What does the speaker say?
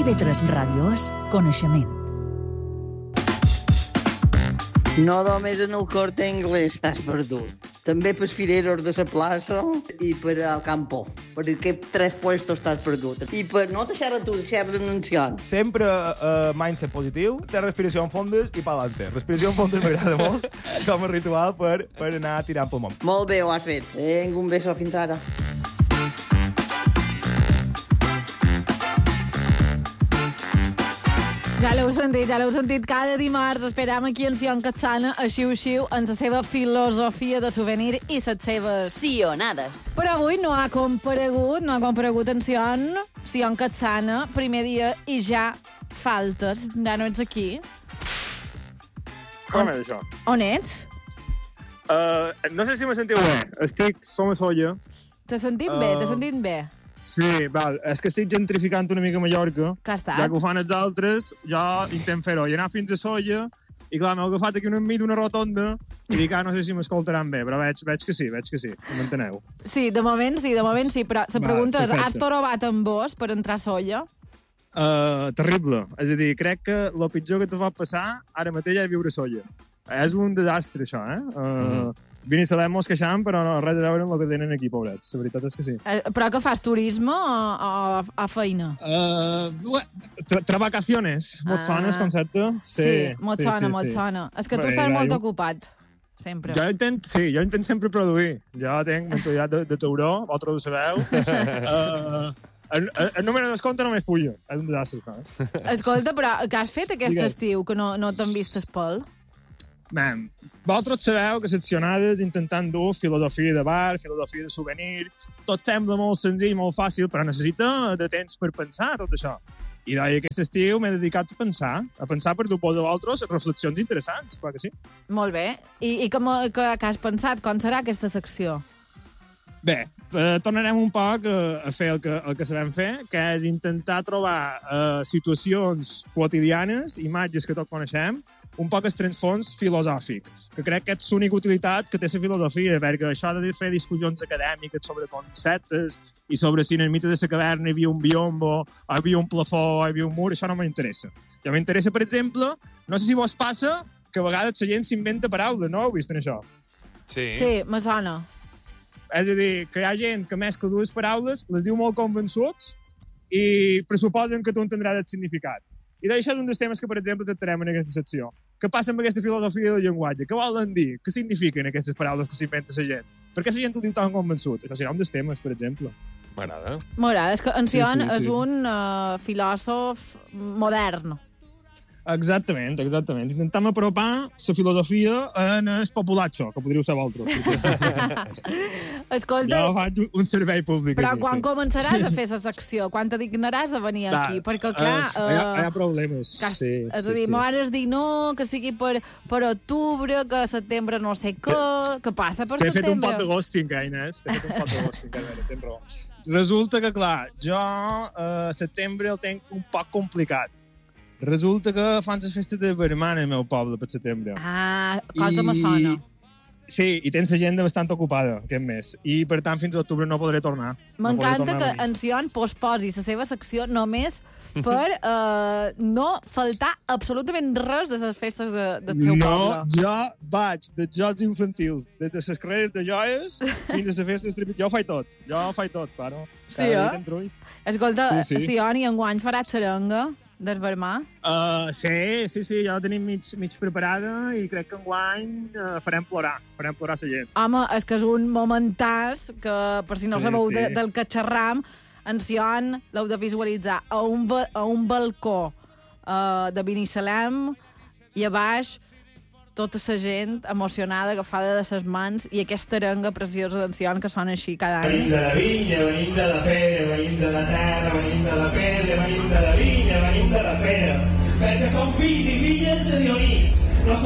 IB3 Ràdio és coneixement. No només en el Corte Inglés estàs perdut. També pels fireros de la plaça i per al campo. Per aquests 3 puestos estàs perdut. I per no deixar a tu, deixar-te en ancians. Sempre mindset positiu, té respiració en fondes i pa'lante. Respiració en fondes m'agrada molt com a ritual per anar tirant pel món. Molt bé, ho has fet. Un beso fins ara. Ja l'heu sentit, cada dimarts esperam aquí en Sion Catsana a xiu-xiu en la seva filosofia de souvenir i les seves sionades. Però avui no ha comparegut en Sion Catsana, primer dia i ja faltes, ja no ets aquí. Com és això? On ets? No sé si me sentiu bé. Estic som a Solla. T'has sentit bé? Sí, val. És que estic gentrificant una mica a Mallorca. Que ha estat? Ja que ho fan els altres, jo intento fer-ho. I anar fins a Solla, i clar, m'he agafat aquí una rotonda, i dic, no sé si m'escoltaran bé, però veig que sí, m'enteneu. Sí, de moment sí, però la pregunta és, has trobat amb vos per entrar a Solla? Terrible. És a dir, crec que el pitjor que te pot passar ara mateix és viure a Solla. És un desastre, això, Binissalem-nos queixant, però no, res a veure amb el que tenen aquí, pobrets. La veritat és que sí. Però que fas turisme o a feina? Travacaciones. Mot sona el concepte? Sí, mot sona. És que tu estàs molt ocupat, sempre. Jo intento sempre produir. Jo tinc mentalitat de tauró, vosaltres ho sabeu. El número de descompte només puja. És un desastre. Escolta, però què has fet aquest estiu, que no t'han vist espol? Man, vosaltres sabeu que seccionades intentant dur filosofia de bar, filosofia de souvenir, tot sembla molt senzill, molt fàcil, però necessita de temps per pensar tot això. I aquest estiu m'he dedicat a pensar per dur-vos a vosaltres reflexions interessants, clar que sí. Molt bé. I què has pensat? Com serà aquesta secció? Bé, tornarem un poc a fer el que sabem fer, que és intentar trobar situacions quotidianes, imatges que tots coneixem, un poc el transfons filosòfic, que crec que és l'única utilitat que té la filosofia, perquè això de fer discussions acadèmiques sobre conceptes i sobre si en el mite de la caverna hi havia un biombo, hi havia un plafó, hi havia un mur, això no m'interessa. Ja m'interessa, per exemple, no sé si vos passa que a vegades la gent s'inventa paraules, no heu vist en això? Sí, me sona. És a dir, que hi ha gent que més que dues paraules les diu molt convençuts i pressuposen que tu entendràs el significat. I d'això és un dels temes que, per exemple, tractarem en aquesta secció. Què passa amb aquesta filosofia del llenguatge? Què volen dir? Què signifiquen aquestes paraules que s'inventa la gent? Per què la gent ho diu tan convençut? Això serà un dels temes, per exemple. M'agrada. És que en Sion és un filòsof modern. Exactament. Intentem apropar la filosofia en el populatxo, que podríeu ser vosaltres. Escolta... Jo faig un servei públic. Però quan començaràs a fer la secció? Quan te dignaràs a venir aquí? Perquè, clar... Hi ha problemes. És a dir, m'ho dir no, que sigui per octubre, que setembre no sé què passa per setembre? T'he fet un pot de ghosting, Inés. Tens raó. Resulta que, clar, jo a setembre el tenc un poc complicat. Resulta que fan les festes de Vermana al meu poble per setembre. Cosa me sona. Sí, i tens l'agenda bastant ocupada aquest mes. I, per tant, fins a octubre no podré tornar. M'encanta que en Sion posposi la seva secció només per no faltar absolutament res de les festes del teu poble. No, jo vaig de jocs infantils, des de les carreres de joies fins a les festes de... Jo ho faig tot, claro. Sí, Escolta, Sion, i enguany faràs xarenga del Vermà? Sí, ja la tenim mig preparada i crec que enguany farem plorar la gent. Home, és que és un momentàs que, per si no sabeu del que xerram, en Sion l'heu de visualitzar a un balcó de Binissalem i a baix tota la gent emocionada, agafada de les mans, i aquesta arenga preciosa d'en Sion que sona així cada any. Venim de la vinya, venim de la fera, venim de la terra, venim de la pedra, venim de la vinya, venim de la fera, perquè som fills i filles de Dionís.